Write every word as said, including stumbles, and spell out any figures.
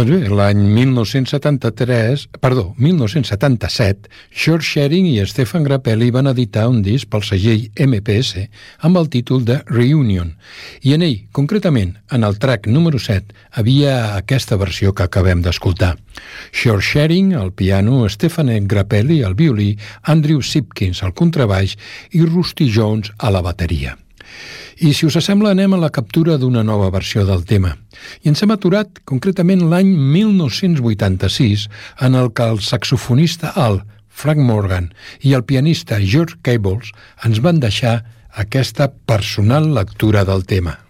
Doncs bé, l'any mil nou-cents setanta-tres, perdó, mil nou-cents setanta-set, George Shearing i Stefan Grappelli van editar un disc pel segell M P S amb el títol de Reunion, i en ell, concretament, en el track número set, havia aquesta versió que acabem d'escoltar. George Shearing al piano, Stefan Grappelli al violí, Andrew Sipkins al contrabaix i Rusty Jones a la bateria. I si us sembla, anem a la captura d'una nova versió del tema. I ens hem aturat concretament l'any mil nou-cents vuitanta-sis, en el que el saxofonista alt Frank Morgan i el pianista George Cables ens van deixar aquesta personal lectura del tema.